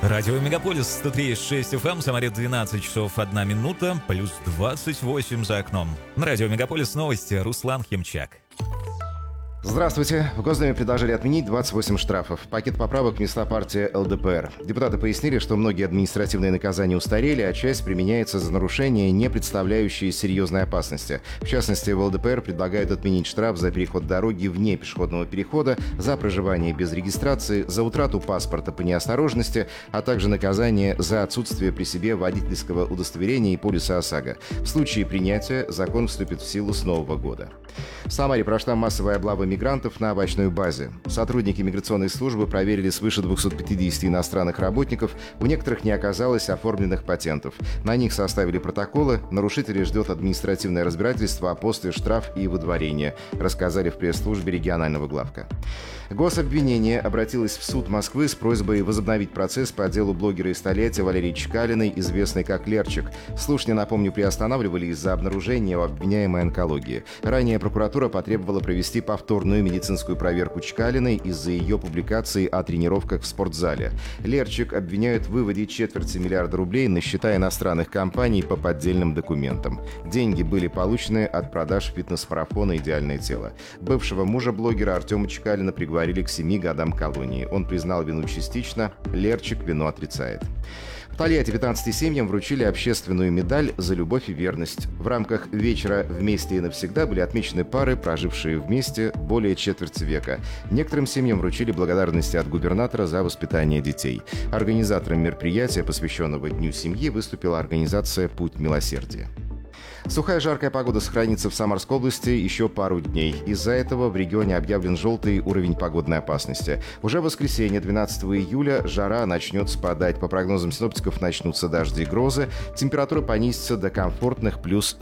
Радио Мегаполис 103,6 FM, Самаре 12 часов 1 минута, плюс 28 за окном. На Радио Мегаполис новости, Руслан Химчак. Здравствуйте. В Госдуме предложили отменить 28 штрафов. Пакет поправок внесла партия ЛДПР. Депутаты пояснили, что многие административные наказания устарели, а часть применяется за нарушения, не представляющие серьезной опасности. В частности, в ЛДПР предлагают отменить штраф за переход дороги вне пешеходного перехода, за проживание без регистрации, за утрату паспорта по неосторожности, а также наказание за отсутствие при себе водительского удостоверения и полиса ОСАГО. В случае принятия закон вступит в силу с нового года. В Самаре прошла массовая облава мигрантов на овощной базе. Сотрудники миграционной службы проверили свыше 250 иностранных работников, у некоторых не оказалось оформленных патентов. На них составили протоколы, нарушителей ждет административное разбирательство, а после штраф и выдворение, рассказали в пресс-службе регионального главка. Гособвинение обратилось в суд Москвы с просьбой возобновить процесс по делу блогера и столетия Валерии Чкалиной, известной как Лерчик. Слушание, напомню, приостанавливали из-за обнаружения у обвиняемой онкологии. Ранее прокуратура потребовала провести повторную медицинскую проверку Чкалиной из-за ее публикаций о тренировках в спортзале. Лерчик обвиняют в выводе $250 миллиарда рублей на счета иностранных компаний по поддельным документам. Деньги были получены от продаж фитнес-марафона «Идеальное тело». Бывшего мужа блогера Артема Чкалина приговорили к 7 годам колонии. Он признал вину частично, Лерчик вину отрицает. В Тольятти 15 семьям вручили общественную медаль за любовь и верность. В рамках вечера «Вместе и навсегда» были отмечены пары, прожившие вместе более четверти века. Некоторым семьям вручили благодарности от губернатора за воспитание детей. Организатором мероприятия, посвященного Дню семьи, выступила организация «Путь милосердия». Сухая жаркая погода сохранится в Самарской области еще пару дней. Из-за этого в регионе объявлен желтый уровень погодной опасности. Уже в воскресенье, 12 июля, жара начнет спадать. По прогнозам синоптиков, начнутся дожди и грозы. Температура понизится до комфортных плюс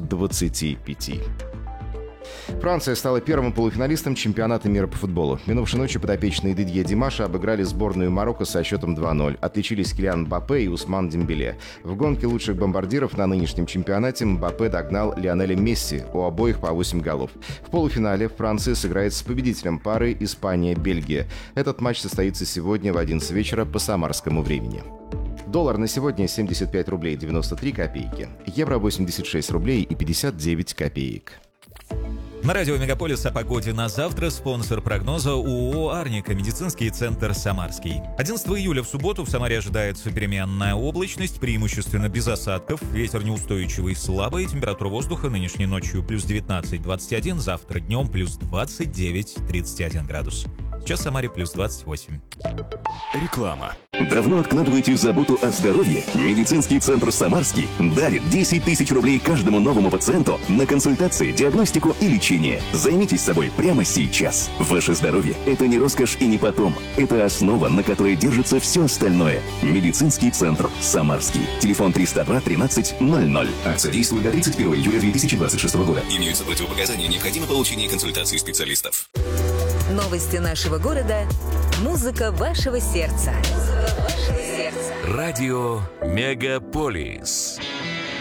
25. Франция стала первым полуфиналистом чемпионата мира по футболу. Минувшей ночью подопечные Дидье Димаша обыграли сборную Марокко со счетом 2-0. Отличились Килиан Мбаппе и Усман Дембеле. В гонке лучших бомбардиров на нынешнем чемпионате Мбаппе догнал Лионеля Месси, у обоих по 8 голов. В полуфинале Франция сыграет с победителем пары Испания-Бельгия. Этот матч состоится сегодня в 11 вечера по самарскому времени. Доллар на сегодня 75 рублей 93 копейки. Евро 86 рублей и 59 копеек. На радио Мегаполис о погоде на завтра. Спонсор прогноза ООО «Арника», медицинский центр «Самарский». 11 июля в субботу в Самаре ожидается переменная облачность, преимущественно без осадков. Ветер неустойчивый, слабый. Температура воздуха нынешней ночью плюс 19-21, завтра днем плюс 29-31 градус. Сейчас в Самаре плюс 28. Реклама. Давно откладываете заботу о здоровье? Медицинский центр «Самарский» дарит 10 тысяч рублей каждому новому пациенту на консультации, диагностику и лечение. Займитесь собой прямо сейчас. Ваше здоровье – это не роскошь и не потом. Это основа, на которой держится все остальное. Медицинский центр «Самарский». Телефон 302 13 00. Акция действует до 31 июля 2026 года. Имеются противопоказания, необходимо получение консультации специалистов. Новости нашего города. Музыка вашего сердца. Радио Мегаполис.